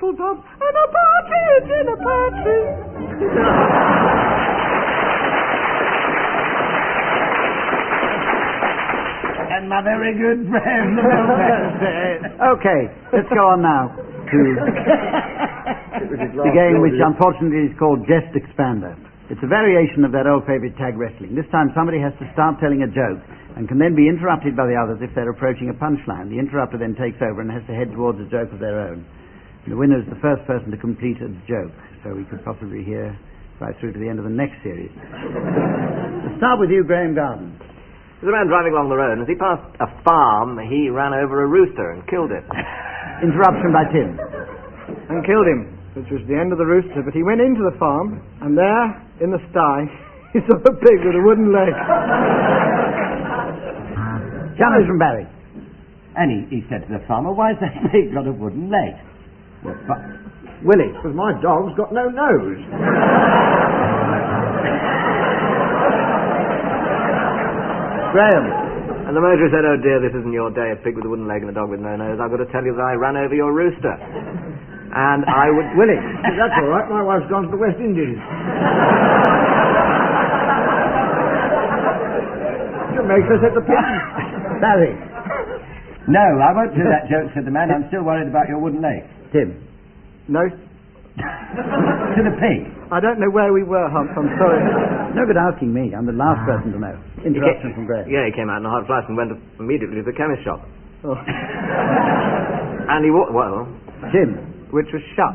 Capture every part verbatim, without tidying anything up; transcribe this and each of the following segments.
kettle done, and a partridge in a pear tree. And my very good friend, the Okay, let's go on now to the game which unfortunately is called Jest Expander. It's a variation of that old favourite tag wrestling. This time somebody has to start telling a joke and can then be interrupted by the others if they're approaching a punchline. The interrupter then takes over and has to head towards a joke of their own. And the winner is the first person to complete a joke, so we could possibly hear right through to the end of the next series. Let's start with you, Graham Garden. There's a man driving along the road, and as he passed a farm, he ran over a rooster and killed it. Interruption by Tim. And killed him, which was the end of the rooster, but he went into the farm, and there, in the sty, he saw a pig with a wooden leg. Challenge from Barry. And he, he said to the farmer, why has that pig got a wooden leg? Well, but, Willie, because my dog's got no nose. Graham. And the motorist said, oh dear, this isn't your day, a pig with a wooden leg and a dog with no nose. I've got to tell you that I ran over your rooster. And I would... Willie, that's all right, my wife's gone to the West Indies. You make us at the pig. Barry. no, I won't do that joke, said the man. I'm still worried about your wooden leg. Tim. No, To the pig. I don't know where we were, Hump, I'm sorry. No good asking me. I'm the last person to know. Interruption from Graham. Yeah, he came out in a hot flash and went immediately to the chemist shop. Oh. And he walked... Well... Tim. Which was shut.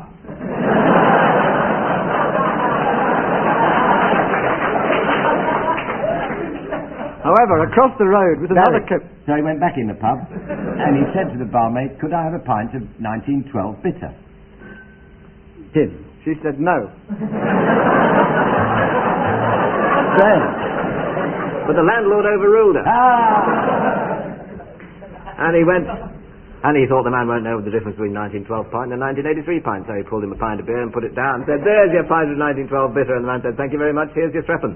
However, across the road was another... Co- so he went back in the pub, and he said to the barmaid, could I have a pint of nineteen twelve bitter? Tim. She said no. Graham. But the landlord overruled her. Ah! And he went... And he thought the man won't know the difference between nineteen twelve pint and nineteen eighty-three pint, so he pulled him a pint of beer and put it down and said, there's your pint of nineteen twelve bitter. And the man said, thank you very much, here's your threepence.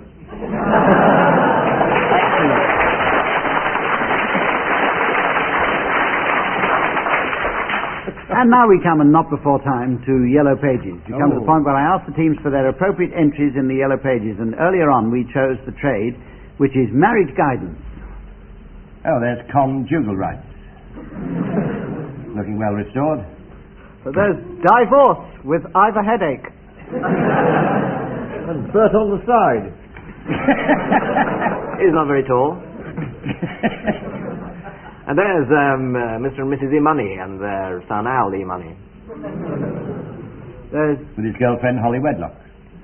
And now we come, and not before time, to Yellow Pages. We come to the Oh. point where I ask the teams for their appropriate entries in the Yellow Pages. And earlier on we chose the trade, which is marriage guidance. Oh, there's conjugal rights. Looking well restored. But there's divorce with either headache. And Bert on the side. He's not very tall. And there's um, uh, Mister and Missus E-Money and their son Al E-Money. There's With his girlfriend, Holly Wedlock.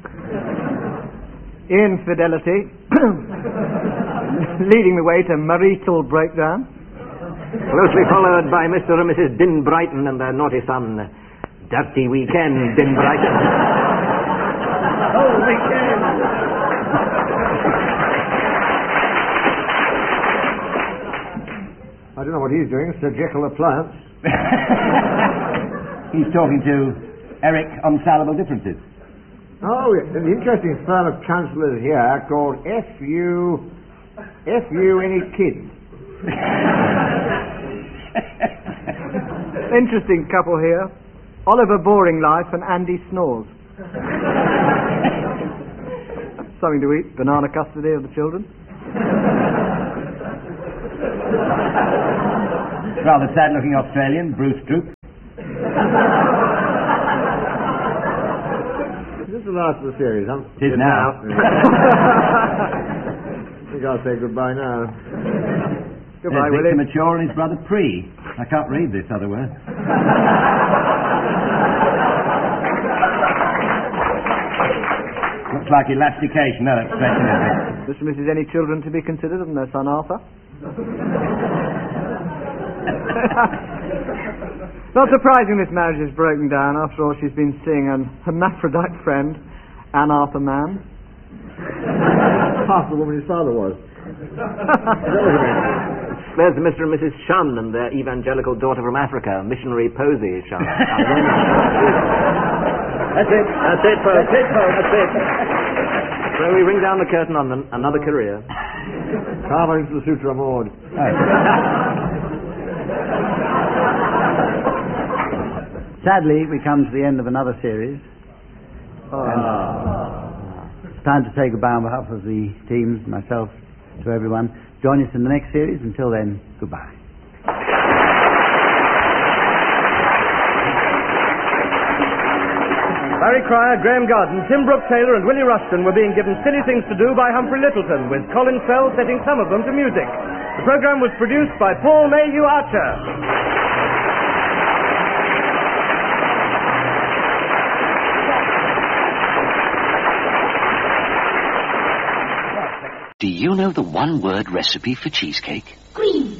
infidelity, leading the way to marital breakdown. Closely followed by Mister and Missus Din Brighton and their naughty son, Dirty Weekend Din Brighton. Oh, weekend! I don't know what he's doing, Sir Jekyll of Plants. He's talking to Eric on salable differences. Oh, yes, an interesting firm of counsellors here called F U... F U Any Kids. Interesting couple here. Oliver Boring Life and Andy Snores. Something to eat. Banana custody of the children. Rather sad-looking Australian, Bruce Droop. This is the last of the series, huh? It is now. I think I'll say goodbye now. Goodbye, There's Victor Willie. Mature and his brother Pre. I can't read this other word. Looks like elastication. No, that's stretching it a bit. Mister and Missus Any children to be considered and their son Arthur? Not surprising this marriage is broken down. After all, she's been seeing an hermaphrodite friend, an Arthur man. Half the woman his father was. There's Mister and Missus Shun and their evangelical daughter from Africa, missionary Posey Shun. That's it. That's it, folks. That's it, folks. That's it. So we ring down the curtain on the, another career. Carver into the Sutra Maud. sadly, we come to the end of another series. Oh. And, uh, it's time to say goodbye on behalf of the teams, myself, to everyone. Join us in the next series. Until then, goodbye. Barry Cryer, Graham Garden, Tim Brooke Taylor and Willie Rushton were being given Silly Things to Do by Humphrey Lyttelton, with Colin Fell setting some of them to music. The programme was produced by Paul Mayhew Archer. Do you know the one-word recipe for cheesecake? Green.